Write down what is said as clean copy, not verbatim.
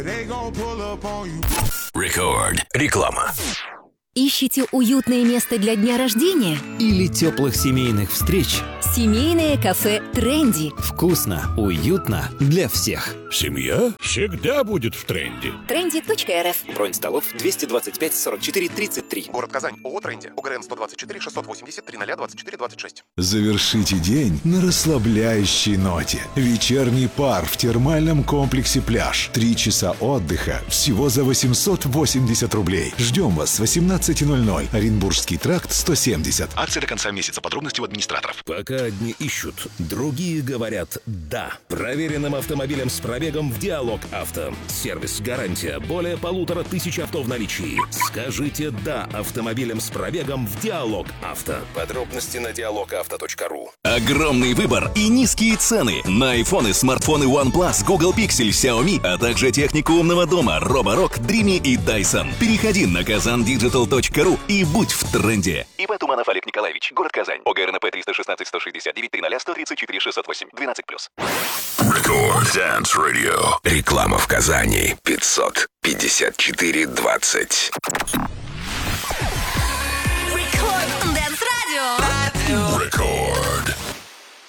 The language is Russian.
Рекорд. Реклама. Ищете уютное место для дня рождения? Или теплых семейных встреч? Семейное кафе «Тренди». Вкусно, уютно для всех. Семья всегда будет в тренде. Trendy.rf. Бронь столов 225 44 33. Город Казань. ООО «Тренди». ОГРН 124 680 3024 26. Завершите день на расслабляющей ноте. Вечерний пар в термальном комплексе «Пляж». 3 часа отдыха всего за 880 рублей. Ждем вас с 18:00. Оренбургский тракт, 170. Акция до конца месяца. Подробности у администраторов. Пока одни ищут, другие говорят «да». Проверенным автомобилем с пробегом в «Диалог Авто». Сервис, гарантия, более 1500 авто в наличии. Скажите «да» автомобилем с пробегом в «Диалог Авто». Подробности на dialogauto.ru. Огромный выбор и низкие цены на айфоны, смартфоны OnePlus, Google Pixel, Xiaomi, а также технику умного дома Roborock, Dreamy и Dyson. Переходи на kazandigital.ru и будь в тренде. ИП Туманов Олег Николаевич, город Казань. ОГРНП 316 169 30 134 608 12+. Рекорд Dance Radio. Реклама в Казани. 554-20.